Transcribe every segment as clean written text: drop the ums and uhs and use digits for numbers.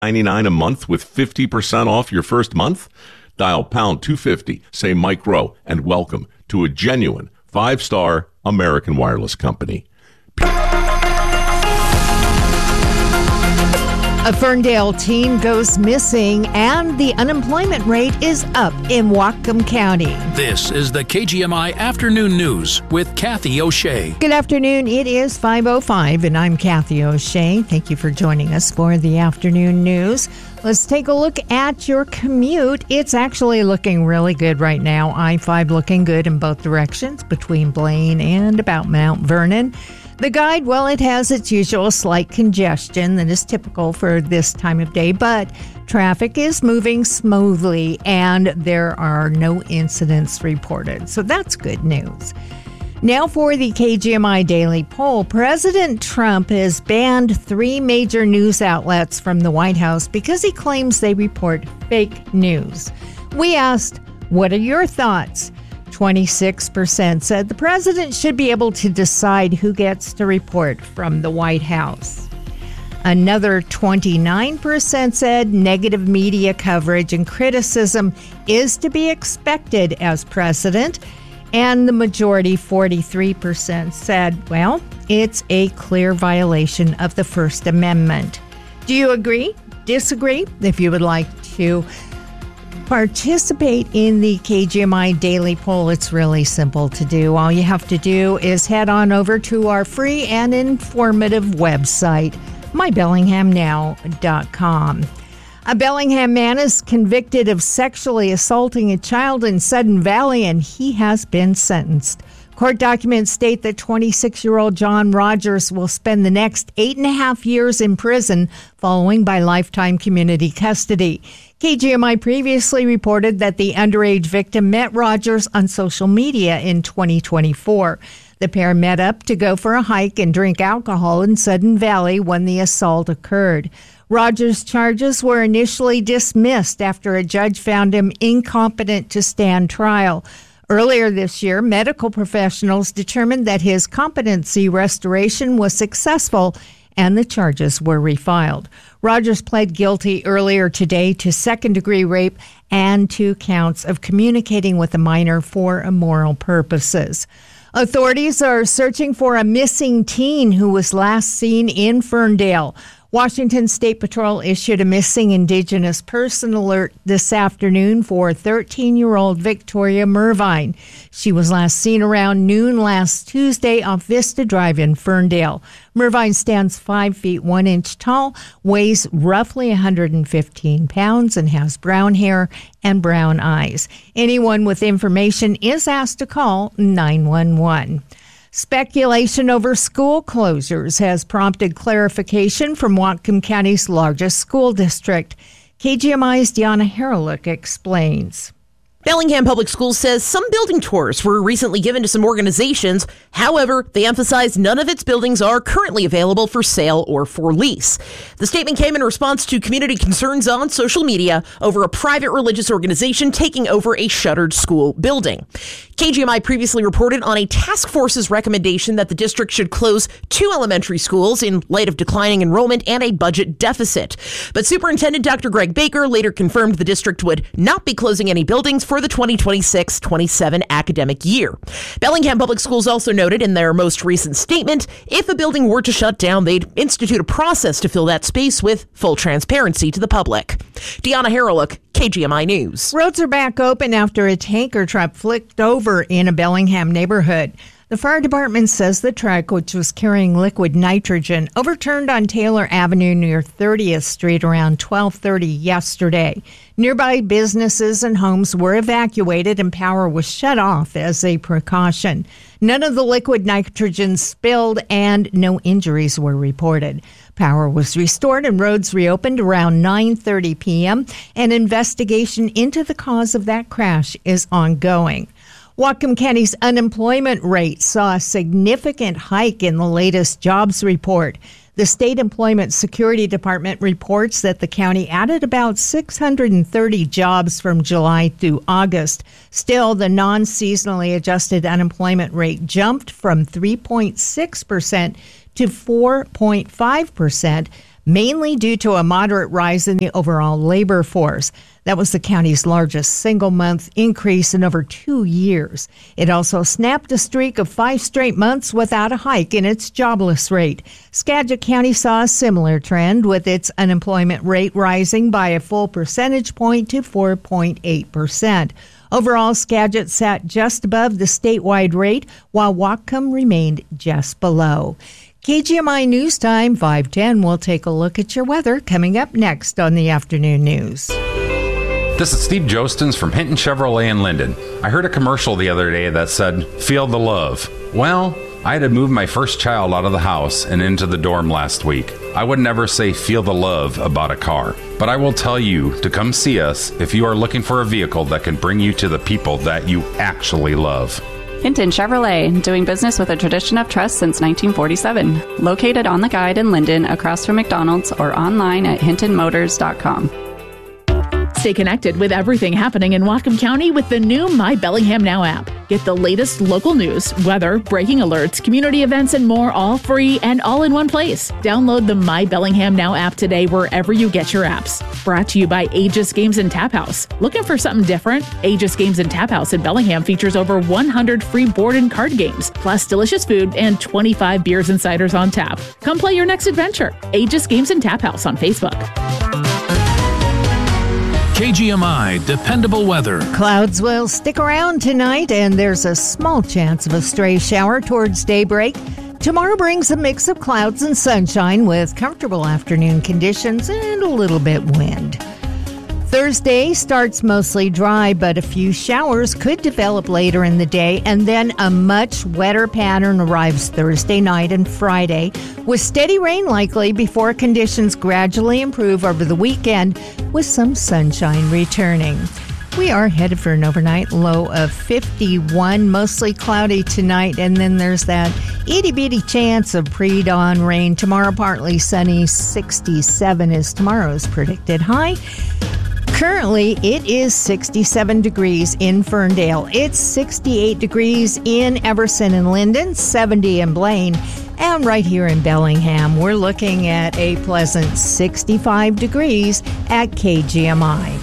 $99 a month with 50% off your first month? Dial pound 250, say Mike Rowe, and welcome to a genuine 5-star American Wireless company. A Ferndale teen goes missing and the unemployment rate is up in Whatcom County. This is the KGMI Afternoon News with Kathy O'Shea. Good afternoon. It is 5:05 and I'm Kathy O'Shea. Thank you for joining us for the afternoon news. Let's take a look at your commute. It's actually looking really good right now. I-5 looking good in both directions between Blaine and about Mount Vernon. The guide, well, it has its usual slight congestion that is typical for this time of day, but traffic is moving smoothly and there are no incidents reported. So that's good news. Now for the KGMI Daily Poll. President Trump has banned 3 major news outlets from the White House because he claims they report fake news. We asked, what are your thoughts? 26% said the president should be able to decide who gets to report from the White House. Another 29% said negative media coverage and criticism is to be expected as president. And the majority, 43%, said, well, it's a clear violation of the First Amendment. Do you agree? Disagree? If you would like to participate in the KGMI Daily Poll, it's really simple to do. All you have to do is head on over to our free and informative website, mybellinghamnow.com. A Bellingham man is convicted of sexually assaulting a child in Sudden Valley, and he has been sentenced. Court documents state that 26-year-old John Rogers will spend the next 8.5 years in prison, following by lifetime community custody. KGMI previously reported that the underage victim met Rogers on social media in 2024. The pair met up to go for a hike and drink alcohol in Sudden Valley when the assault occurred. Rogers' charges were initially dismissed after a judge found him incompetent to stand trial. Earlier this year, medical professionals determined that his competency restoration was successful and the charges were refiled. Rogers pled guilty earlier today to second-degree rape and 2 counts of communicating with a minor for immoral purposes. Authorities are searching for a missing teen who was last seen in Ferndale. Washington State Patrol issued a missing Indigenous person alert this afternoon for 13-year-old Victoria Mervine. She was last seen around noon last Tuesday off Vista Drive in Ferndale. Mervine stands 5 feet 1 inch tall, weighs roughly 115 pounds, and has brown hair and brown eyes. Anyone with information is asked to call 911. Speculation over school closures has prompted clarification from Whatcom County's largest school district. KGMI's Deanna Haralick explains. Bellingham Public Schools says some building tours were recently given to some organizations. However, they emphasize none of its buildings are currently available for sale or for lease. The statement came in response to community concerns on social media over a private religious organization taking over a shuttered school building. KGMI previously reported on a task force's recommendation that the district should close 2 elementary schools in light of declining enrollment and a budget deficit. But Superintendent Dr. Greg Baker later confirmed the district would not be closing any buildings for the 2026-27 academic year. Bellingham Public Schools also noted in their most recent statement, if a building were to shut down, they'd institute a process to fill that space with full transparency to the public. Deanna Haralick, KGMI News. Roads are back open after a tanker truck flipped over in a Bellingham neighborhood. The fire department says the truck, which was carrying liquid nitrogen, overturned on Taylor Avenue near 30th Street around 12:30 yesterday. Nearby businesses and homes were evacuated and power was shut off as a precaution. None of the liquid nitrogen spilled and no injuries were reported. Power was restored and roads reopened around 9:30 p.m. An investigation into the cause of that crash is ongoing. Whatcom County's unemployment rate saw a significant hike in the latest jobs report. The State Employment Security Department reports that the county added about 630 jobs from July through August. Still, the non-seasonally adjusted unemployment rate jumped from 3.6% to 4.5%. mainly due to a moderate rise in the overall labor force. That was the county's largest single-month increase in over 2 years. It also snapped a streak of 5 straight months without a hike in its jobless rate. Skagit County saw a similar trend, with its unemployment rate rising by a full percentage point to 4.8%. Overall, Skagit sat just above the statewide rate, while Whatcom remained just below. KGMI News Time 5:10. We'll take a look at your weather coming up next on the afternoon news. This is Steve Jostens from Hinton Chevrolet in Linden. I heard a commercial the other day that said, "Feel the love." Well, I had to move my first child out of the house and into the dorm last week. I would never say feel the love about a car, but I will tell you to come see us if you are looking for a vehicle that can bring you to the people that you actually love. Hinton Chevrolet, doing business with a tradition of trust since 1947. Located on the Guide in Linden, across from McDonald's, or online at hintonmotors.com. Stay connected with everything happening in Whatcom County with the new My Bellingham Now app. Get the latest local news, weather, breaking alerts, community events, and more, all free and all in one place. Download the My Bellingham Now app today wherever you get your apps. Brought to you by Aegis Games and Tap House. Looking for something different? Aegis Games and Tap House in Bellingham features over 100 free board and card games, plus delicious food and 25 beers and ciders on tap. Come play your next adventure. Aegis Games and Tap House on Facebook. KGMI Dependable Weather. Clouds will stick around tonight, and there's a small chance of a stray shower towards daybreak. Tomorrow brings a mix of clouds and sunshine with comfortable afternoon conditions and a little bit wind. Thursday starts mostly dry, but a few showers could develop later in the day, and then a much wetter pattern arrives Thursday night and Friday, with steady rain likely before conditions gradually improve over the weekend, with some sunshine returning. We are headed for an overnight low of 51, mostly cloudy tonight, and then there's that itty-bitty chance of pre-dawn rain. Tomorrow, partly sunny, 67 is tomorrow's predicted high. Currently, it is 67 degrees in Ferndale. It's 68 degrees in Everson and Linden, 70 in Blaine, and right here in Bellingham, we're looking at a pleasant 65 degrees at KGMI.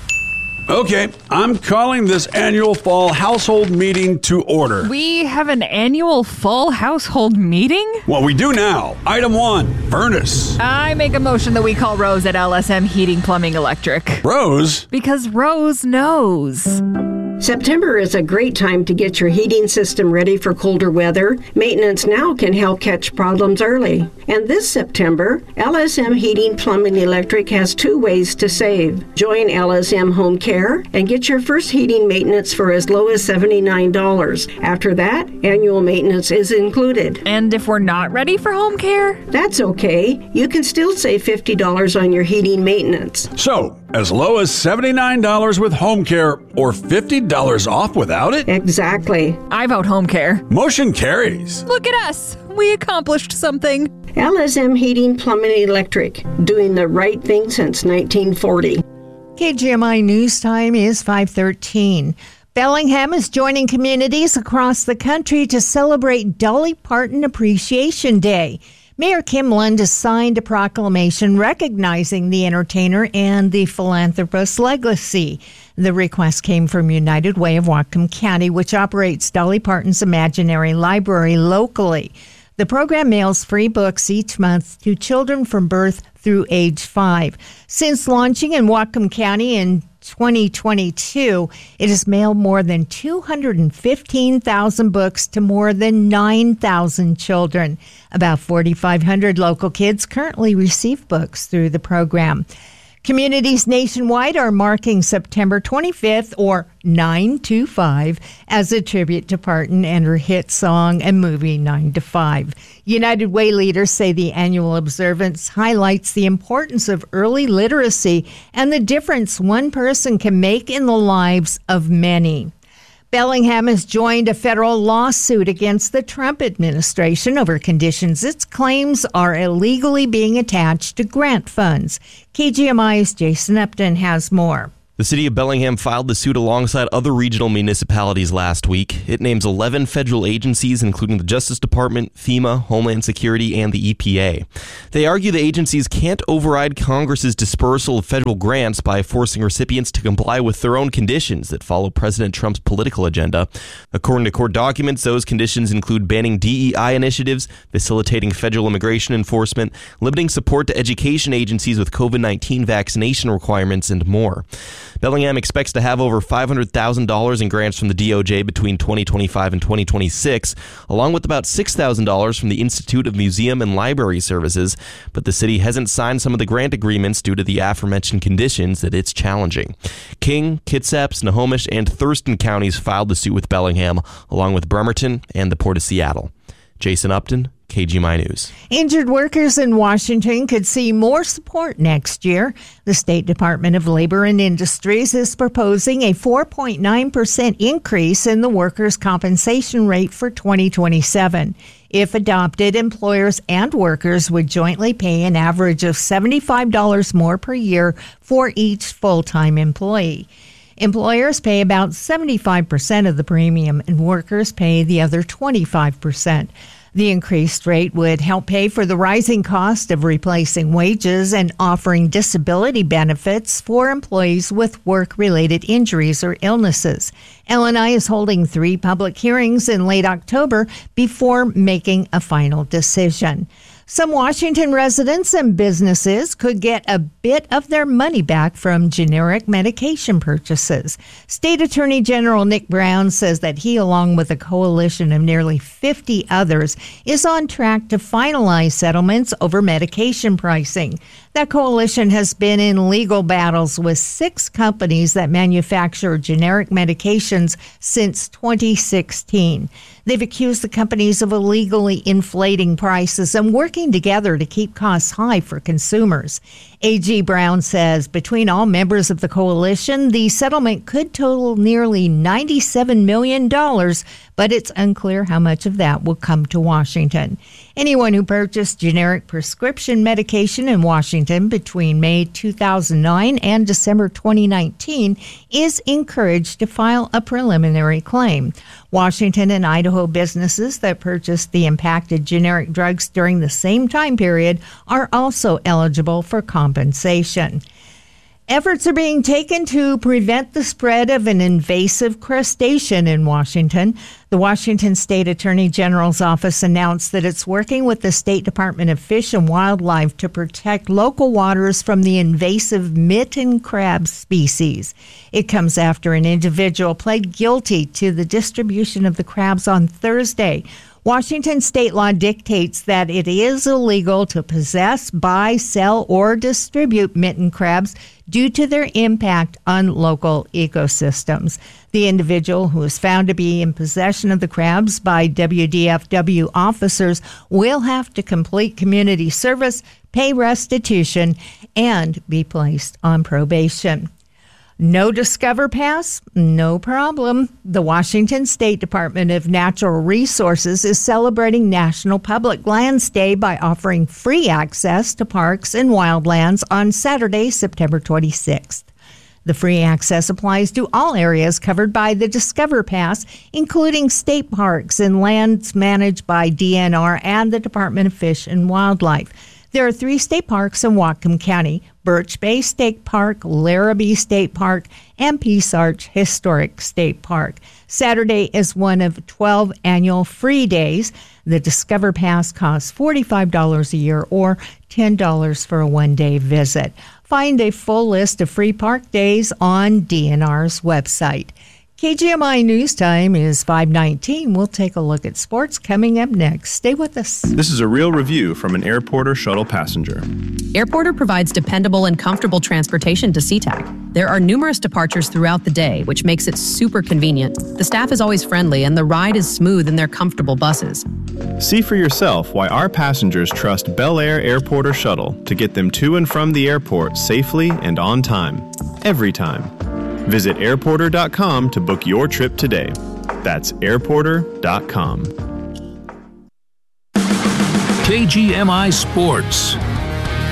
Okay, I'm calling this annual fall household meeting to order. We have an annual fall household meeting? Well, we do now. Item 1, furnace. I make a motion that we call Rose at LSM Heating, Plumbing, Electric. Rose? Because Rose knows. September is a great time to get your heating system ready for colder weather. Maintenance now can help catch problems early. And this September, LSM Heating, Plumbing, Electric has 2 ways to save. Join LSM Home Care and get your first heating maintenance for as low as $79. After that, annual maintenance is included. And if we're not ready for home care? That's okay. You can still save $50 on your heating maintenance. So, as low as $79 with home care or $50 off without it? Exactly. I vote home care. Motion carries. Look at us. We accomplished something. LSM Heating, Plumbing, Electric, doing the right thing since 1940. KGMI News Time is 5:13. Bellingham is joining communities across the country to celebrate Dolly Parton Appreciation Day. Mayor Kim Lund has signed a proclamation recognizing the entertainer and the philanthropist's legacy. The request came from United Way of Whatcom County, which operates Dolly Parton's Imaginary Library locally. The program mails free books each month to children from birth through age 5. Since launching in Whatcom County in 2022, it has mailed more than 215,000 books to more than 9,000 children. About 4,500 local kids currently receive books through the program. Communities nationwide are marking September 25th, or 9/25, as a tribute to Parton and her hit song and movie 9 to 5. United Way leaders say the annual observance highlights the importance of early literacy and the difference one person can make in the lives of many. Bellingham has joined a federal lawsuit against the Trump administration over conditions its claims are illegally being attached to grant funds. KGMI's Jason Upton has more. The city of Bellingham filed the suit alongside other regional municipalities last week. It names 11 federal agencies, including the Justice Department, FEMA, Homeland Security, and the EPA. They argue the agencies can't override Congress's dispersal of federal grants by forcing recipients to comply with their own conditions that follow President Trump's political agenda. According to court documents, those conditions include banning DEI initiatives, facilitating federal immigration enforcement, limiting support to education agencies with COVID-19 vaccination requirements, and more. Bellingham expects to have over $500,000 in grants from the DOJ between 2025 and 2026, along with about $6,000 from the Institute of Museum and Library Services, but the city hasn't signed some of the grant agreements due to the aforementioned conditions that it's challenging. King, Kitsap, Snohomish, and Thurston counties filed the suit with Bellingham, along with Bremerton and the Port of Seattle. Jason Upton, KGMI News. Injured workers in Washington could see more support next year. The State Department of Labor and Industries is proposing a 4.9% increase in the workers' compensation rate for 2027. If adopted, employers and workers would jointly pay an average of $75 more per year for each full-time employee. Employers pay about 75% of the premium, and workers pay the other 25%. The increased rate would help pay for the rising cost of replacing wages and offering disability benefits for employees with work-related injuries or illnesses. LNI is holding 3 public hearings in late October before making a final decision. Some Washington residents and businesses could get a bit of their money back from generic medication purchases. State Attorney General Nick Brown says that he, along with a coalition of nearly 50 others, is on track to finalize settlements over medication pricing. That coalition has been in legal battles with 6 companies that manufacture generic medications since 2016. They've accused the companies of illegally inflating prices and working together to keep costs high for consumers. AG Brown says between all members of the coalition, the settlement could total nearly $97 million, but it's unclear how much of that will come to Washington. Anyone who purchased generic prescription medication in Washington between May 2009 and December 2019 is encouraged to file a preliminary claim. Washington and Idaho businesses that purchased the impacted generic drugs during the same time period are also eligible for compensation. Efforts are being taken to prevent the spread of an invasive crustacean in Washington. The Washington State Attorney General's office announced that it's working with the State Department of Fish and Wildlife to protect local waters from the invasive mitten crab species. It comes after an individual pled guilty to the distribution of the crabs on Thursday. Washington state law dictates that it is illegal to possess, buy, sell, or distribute mitten crabs due to their impact on local ecosystems. The individual who is found to be in possession of the crabs by WDFW officers will have to complete community service, pay restitution, and be placed on probation. No Discover Pass? No problem. The Washington State Department of Natural Resources is celebrating National Public Lands Day by offering free access to parks and wildlands on Saturday, September 26th. The free access applies to all areas covered by the Discover Pass, including state parks and lands managed by DNR and the Department of Fish and Wildlife. There are 3 state parks in Whatcom County: Birch Bay State Park, Larrabee State Park, and Peace Arch Historic State Park. Saturday is one of 12 annual free days. The Discover Pass costs $45 a year or $10 for a one-day visit. Find a full list of free park days on DNR's website. KGMI News Time is 5:19. We'll take a look at sports coming up next. Stay with us. This is a real review from an Airporter shuttle passenger. Airporter provides dependable and comfortable transportation to SeaTac. There are numerous departures throughout the day, which makes it super convenient. The staff is always friendly, and the ride is smooth in their comfortable buses. See for yourself why our passengers trust Bel Air Airporter Shuttle to get them to and from the airport safely and on time, every time. Visit airporter.com to book your trip today. That's airporter.com. KGMI Sports.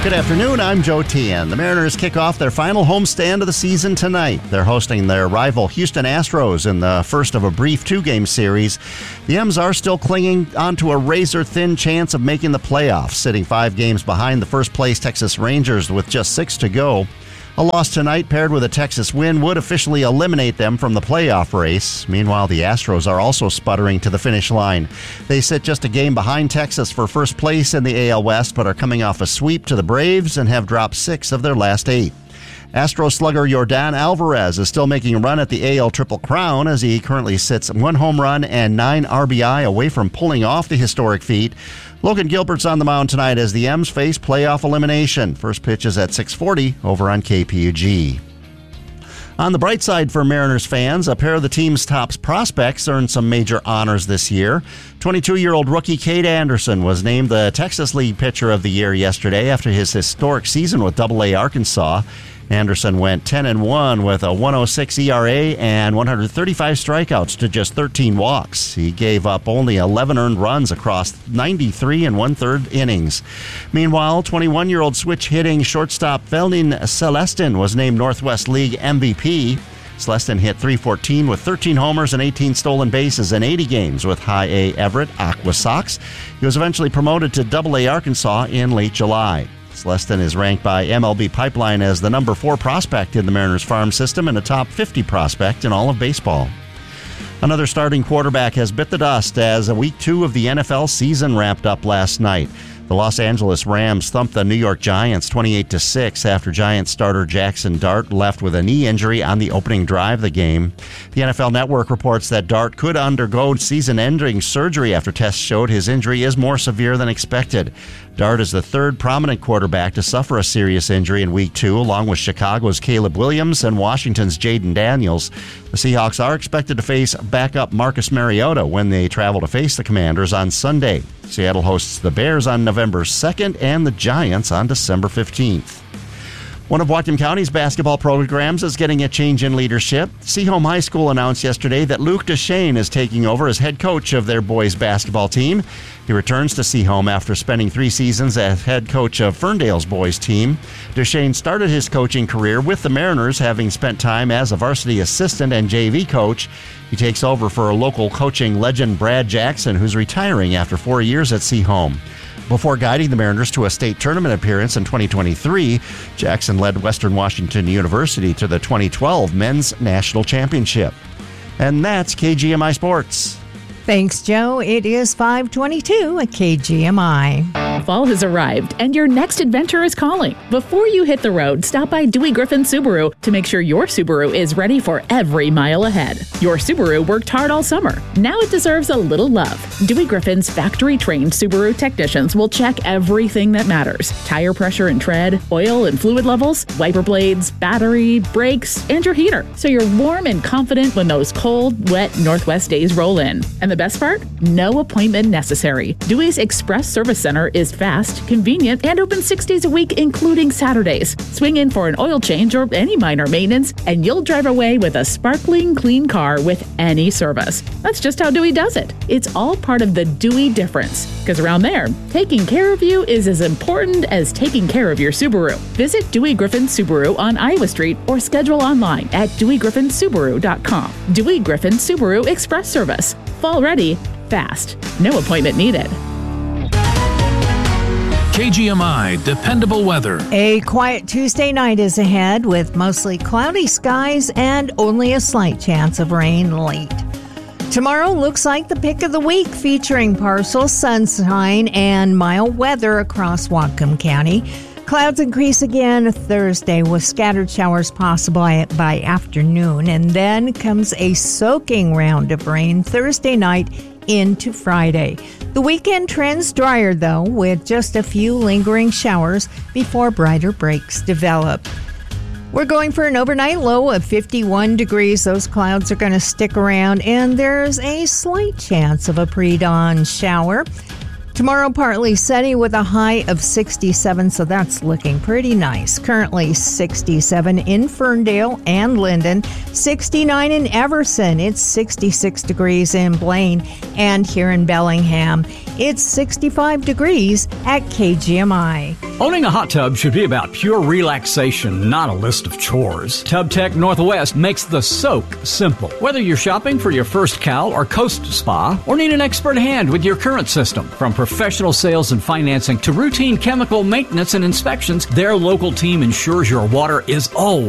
Good afternoon, I'm Joe Tian. The Mariners kick off their final homestand of the season tonight. They're hosting their rival Houston Astros in the first of a brief two-game series. The M's are still clinging onto a razor-thin chance of making the playoffs, sitting 5 games behind the first-place Texas Rangers with just 6 to go. A loss tonight paired with a Texas win would officially eliminate them from the playoff race. Meanwhile, the Astros are also sputtering to the finish line. They sit just a game behind Texas for first place in the AL West, but are coming off a sweep to the Braves and have dropped 6 of their last 8. Astros slugger Yordan Alvarez is still making a run at the AL Triple Crown as he currently sits 1 home run and 9 RBI away from pulling off the historic feat. Logan Gilbert's on the mound tonight as the M's face playoff elimination. First pitch is at 6:40 over on KPUG. On the bright side for Mariners fans, a pair of the team's top prospects earned some major honors this year. 22-year-old rookie Cade Anderson was named the Texas League Pitcher of the Year yesterday after his historic season with AA Arkansas. Anderson went 10-1 with a 1.06 ERA and 135 strikeouts to just 13 walks. He gave up only 11 earned runs across 93 1/3 innings. Meanwhile, 21-year-old switch-hitting shortstop Veldin Celestin was named Northwest League MVP. Celestin hit .314 with 13 homers and 18 stolen bases in 80 games with High A Everett Aqua Sox. He was eventually promoted to AA Arkansas in late July. Celestin is ranked by MLB Pipeline as the number 4 prospect in the Mariners farm system and a top 50 prospect in all of baseball. Another starting quarterback has bit the dust as Week 2 of the NFL season wrapped up last night. The Los Angeles Rams thumped the New York Giants 28-6 after Giants starter Jackson Dart left with a knee injury on the opening drive of the game. The NFL Network reports that Dart could undergo season-ending surgery after tests showed his injury is more severe than expected. Dart is the 3rd prominent quarterback to suffer a serious injury in Week 2, along with Chicago's Caleb Williams and Washington's Jaden Daniels. The Seahawks are expected to face backup Marcus Mariota when they travel to face the Commanders on Sunday. Seattle hosts the Bears on November 2nd and the Giants on December 15th. One of Whatcom County's basketball programs is getting a change in leadership. Seaholm High School announced yesterday that Luke Duchesne is taking over as head coach of their boys basketball team. He returns to Seaholm after spending 3 seasons as head coach of Ferndale's boys team. Duchesne started his coaching career with the Mariners, having spent time as a varsity assistant and JV coach. He takes over for a local coaching legend Brad Jackson, who's retiring after 4 years at Seaholm. Before guiding the Mariners to a state tournament appearance in 2023, Jackson led Western Washington University to the 2012 Men's National Championship. And that's KGMI Sports. Thanks, Joe. It is 5:22 at KGMI. Fall has arrived, and your next adventure is calling. Before you hit the road, stop by Dewey Griffin Subaru to make sure your Subaru is ready for every mile ahead. Your Subaru worked hard all summer. Now it deserves a little love. Dewey Griffin's factory-trained Subaru technicians will check everything that matters. Tire pressure and tread, oil and fluid levels, wiper blades, battery, brakes, and your heater. So you're warm and confident when those cold, wet Northwest days roll in. And the best part? No appointment necessary. Dewey's Express Service Center is fast, convenient, and open 6 days a week, including Saturdays. Swing in for an oil change or any minor maintenance, and you'll drive away with a sparkling clean car with any service. That's just how Dewey does it. It's all part of the Dewey difference. Because around there, taking care of you is as important as taking care of your Subaru. Visit Dewey Griffin Subaru on Iowa Street or schedule online at DeweyGriffinSubaru.com. Dewey Griffin Subaru Express Service. Fall ready, fast. No appointment needed. KGMI Dependable Weather. A quiet Tuesday night is ahead with mostly cloudy skies and only a slight chance of rain late. Tomorrow looks like the pick of the week, featuring partial sunshine and mild weather across Whatcom County. Clouds increase again Thursday with scattered showers possible by afternoon, and then comes a soaking round of rain Thursday night into Friday. The weekend trends drier, though, with just a few lingering showers before brighter breaks develop. We're going for an overnight low of 51 degrees. Those clouds are going to stick around, and there's a slight chance of a pre-dawn shower. Tomorrow, partly sunny with a high of 67, so that's looking pretty nice. Currently 67 in Ferndale and Linden, 69 in Everson. It's 66 degrees in Blaine, and here in Bellingham, It's 65 degrees at KGMI. Owning a hot tub should be about pure relaxation, not a list of chores. TubTech Northwest makes the soak simple. Whether you're shopping for your first Cal or Coast Spa, or need an expert hand with your current system, from professional sales and financing to routine chemical maintenance and inspections, their local team ensures your water is always